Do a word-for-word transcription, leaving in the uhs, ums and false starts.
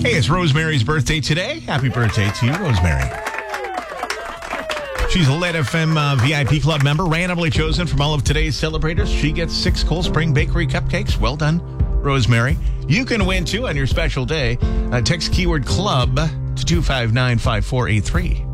Hey, it's Rosemary's birthday today. Happy birthday to you, Rosemary. She's a Lead F M uh, V I P Club member, randomly chosen from all of today's celebrators. She gets six Cold Spring Bakery cupcakes. Well done, Rosemary. You can win, too, on your special day. Uh, text keyword club to two five nine five four eight three.